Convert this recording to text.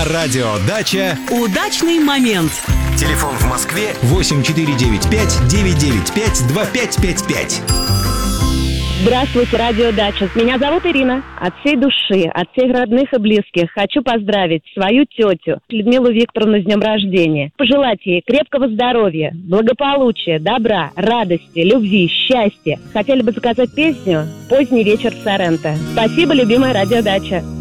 На радио «Дача» удачный момент. Телефон в Москве 8495-995-2555. Здравствуйте, радио «Дача». Меня зовут Ирина. От всей души, от всех родных и близких хочу поздравить свою тетю Людмилу Викторовну с днем рождения. Пожелать ей крепкого здоровья, благополучия, добра, радости, любви, счастья. Хотели бы заказать песню «Поздний вечер в Соренто». Спасибо, любимая радио «Дача».